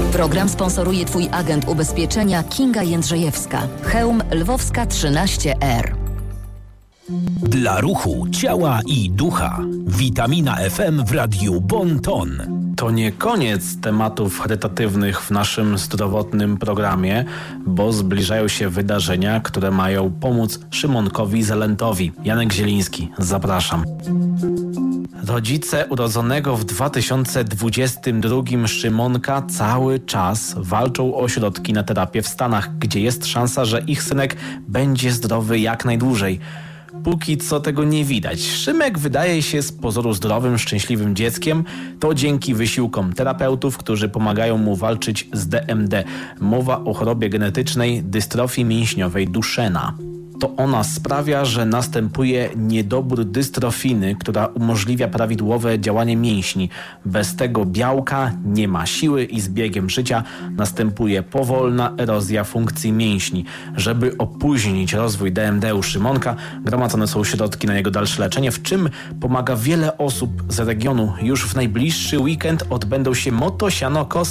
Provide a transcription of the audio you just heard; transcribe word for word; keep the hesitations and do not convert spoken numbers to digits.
Program sponsoruje Twój agent ubezpieczenia Kinga Jędrzejewska. Chełm Lwowska trzynaście R. Dla ruchu, ciała i ducha. Witamina F M w radiu Bon Ton. To nie koniec tematów charytatywnych w naszym zdrowotnym programie, bo zbliżają się wydarzenia, które mają pomóc Szymonkowi Zelentowi. Janek Zieliński, zapraszam. Rodzice urodzonego w dwa tysiące dwudziestym drugim Szymonka cały czas walczą o środki na terapię w Stanach, gdzie jest szansa, że ich synek będzie zdrowy jak najdłużej. Póki co tego nie widać. Szymek wydaje się z pozoru zdrowym, szczęśliwym dzieckiem. To dzięki wysiłkom terapeutów, którzy pomagają mu walczyć z D M D. Mowa o chorobie genetycznej dystrofii mięśniowej Duchenne. To ona sprawia, że następuje niedobór dystrofiny, która umożliwia prawidłowe działanie mięśni. Bez tego białka nie ma siły i z biegiem życia następuje powolna erozja funkcji mięśni. Żeby opóźnić rozwój D M D u Szymonka, gromadzone są środki na jego dalsze leczenie, w czym pomaga wiele osób z regionu. Już w najbliższy weekend odbędą się Moto Siano Kos